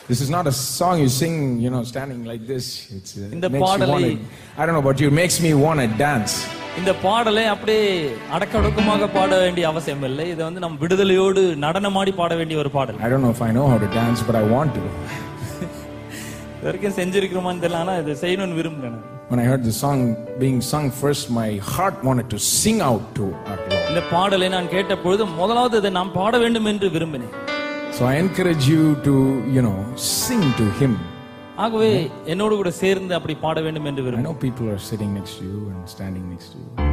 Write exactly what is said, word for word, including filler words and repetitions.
This is not a song you sing, you know, standing like this. It's uh, இந்த makes you பாடலை wanna, I don't know about you, it makes me want to dance. இந்த பாடலை அப்படியே அடக்கடக்கமாக பாட வேண்டிய அவசியம் இல்லை. இது வந்து நம்ம விடுதலையோடு நடனமாடி பாட வேண்டிய ஒரு பாடல். I don't know if I know how to dance, but I want to. வரைக்கும் செஞ்சிருக்கிறோமான்னு தெரியல, ஆனா இதை செய்யணும்னு விரும்புறேன். When I heard the song being sung first, my heart wanted to sing out to our Lord. இந்த பாடலை நான் கேட்ட பொழுது முதலாவது இதை நாம் பாட வேண்டும் என்று விரும்பினேன். So I encourage you to, you know, sing to Him. ஆகவே என்னோடு கூட சேர்ந்து அப்படி பாட வேண்டும் என்று I விரும்புகிறேன். know people are sitting next to you and standing next to you.